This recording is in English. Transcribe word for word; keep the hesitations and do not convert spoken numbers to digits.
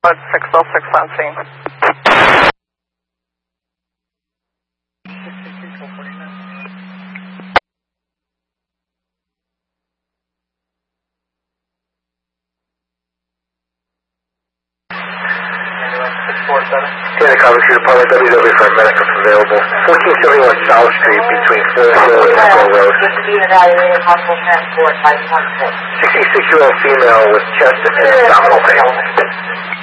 six oh six on scene. Santa Carmen Street Department, W W for a medic if available. fourteen seventy-one South Street between Forest Hill and Echo Road. sixty-six-year-old female with chest and abdominal pain.